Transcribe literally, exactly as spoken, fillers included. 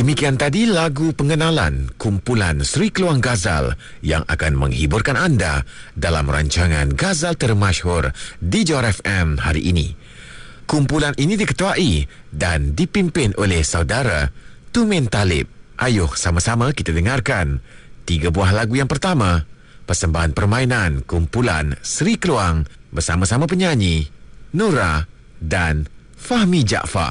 Demikian tadi lagu pengenalan kumpulan Sri Keluang Ghazal yang akan menghiburkan anda dalam rancangan Ghazal Termasyhur di Johor F M hari ini. Kumpulan ini diketuai dan dipimpin oleh saudara Tumin Talib. Ayuh sama-sama kita dengarkan tiga buah lagu yang pertama, persembahan permainan kumpulan Sri Keluang bersama-sama penyanyi Nura dan Fahmi Jaafar.